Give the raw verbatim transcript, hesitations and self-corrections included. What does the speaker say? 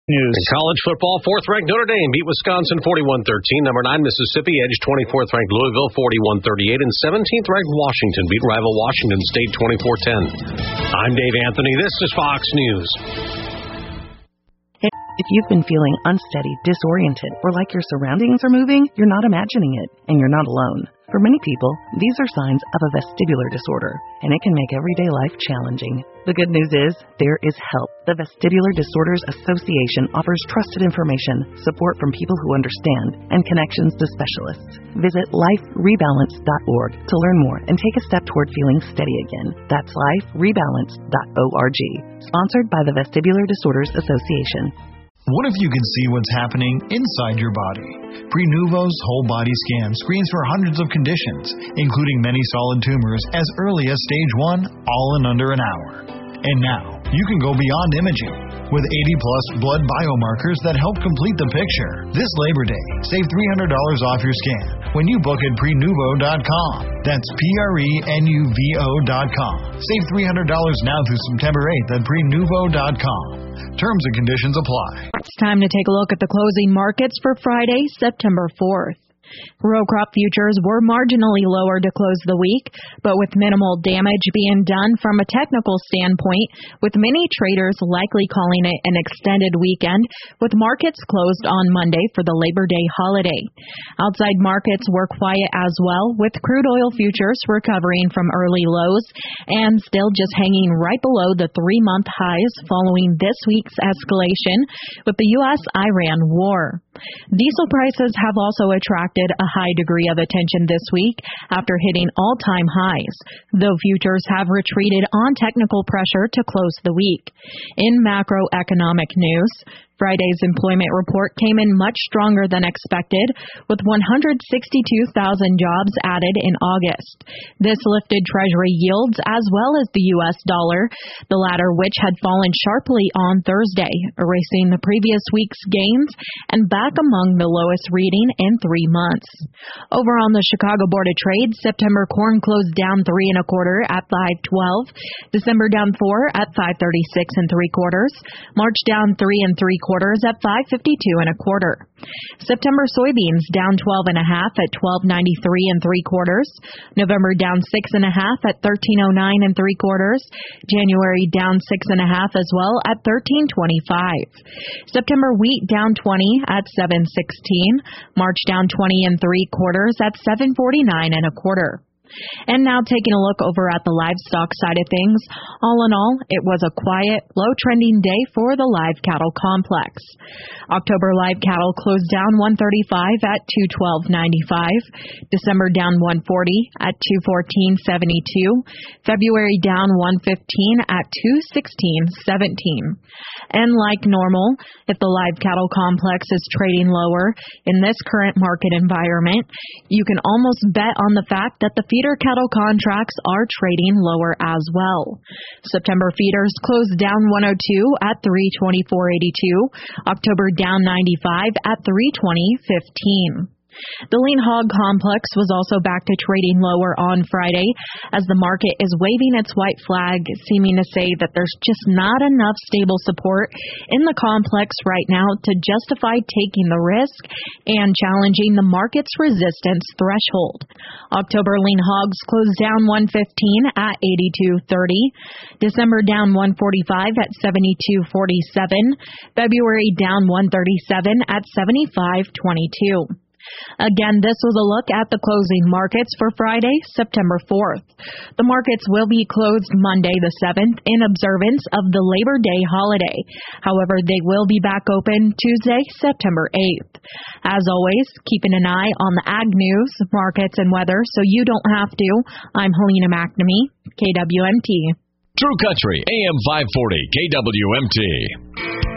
News. In college football, fourth-ranked Notre Dame beat Wisconsin forty-one thirteen. Number nine, Mississippi edged twenty-fourth-ranked Louisville forty-one thirty-eight. And seventeenth-ranked Washington beat rival Washington State twenty-four ten. I'm Dave Anthony. This is Fox News. If you've been feeling unsteady, disoriented, or like your surroundings are moving, you're not imagining it, and you're not alone. For many people, these are signs of a vestibular disorder, and it can make everyday life challenging. The good news is, there is help. The Vestibular Disorders Association offers trusted information, support from people who understand, and connections to specialists. Visit life rebalance dot org to learn more and take a step toward feeling steady again. That's life rebalance dot org. Sponsored by the Vestibular Disorders Association. What if you could see what's happening inside your body? Prenuvo's whole body scan screens for hundreds of conditions, including many solid tumors as early as stage one, all in under an hour. And now, you can go beyond imaging with eighty plus blood biomarkers that help complete the picture. This Labor Day, save three hundred dollars off your scan when you book at prenuvo dot com. That's P R E N U V O dot com. Save three hundred dollars now through September eighth at prenuvo dot com. Terms and conditions apply. It's time to take a look at the closing markets for Friday, September fourth. Row crop futures were marginally lower to close the week, but with minimal damage being done from a technical standpoint, with many traders likely calling it an extended weekend, with markets closed on Monday for the Labor Day holiday. Outside markets were quiet as well, with crude oil futures recovering from early lows and still just hanging right below the three-month highs following this week's escalation with the U S Iran war. Diesel prices have also attracted a high degree of attention this week after hitting all-time highs, though futures have retreated on technical pressure to close the week. In macroeconomic news, Friday's employment report came in much stronger than expected, with one hundred sixty-two thousand jobs added in August. This lifted Treasury yields as well as the U S dollar, the latter which had fallen sharply on Thursday, erasing the previous week's gains and back among the lowest reading in three months. Over on the Chicago Board of Trade, September corn closed down three and a quarter at five twelve, December down four at five thirty-six and three quarters, March down three and three quarters at five fifty-two and a quarter. September soybeans down twelve and a half at twelve ninety-three and three quarters. November down six and a half at thirteen oh nine and three quarters. January down six and a half as well at thirteen twenty-five. September wheat down twenty at seven sixteen. March down twenty and three quarters at seven forty-nine and a quarter. And now taking a look over at the livestock side of things. All in all, it was a quiet, low-trending day for the live cattle complex. October live cattle closed down one thirty-five at two twelve ninety-five. December down one forty at two fourteen seventy-two. February down one fifteen at two sixteen seventeen. And like normal, if the live cattle complex is trading lower in this current market environment, you can almost bet on the fact that the feeder cattle contracts are trading lower as well. September feeders closed down one oh two at three twenty-four eighty-two. October down ninety-five at three twenty fifteen. The lean hog complex was also back to trading lower on Friday as the market is waving its white flag, seeming to say that there's just not enough stable support in the complex right now to justify taking the risk and challenging the market's resistance threshold. October lean hogs closed down one fifteen at eighty-two thirty. December down one forty-five at seventy-two forty-seven. February down one thirty-seven at seventy-five twenty-two. Again, this was a look at the closing markets for Friday, September fourth. The markets will be closed Monday the seventh in observance of the Labor Day holiday. However, they will be back open Tuesday, September eighth. As always, keeping an eye on the ag news, markets, and weather so you don't have to. I'm Helena McNamee, K W M T. True Country, A M five forty, K W M T.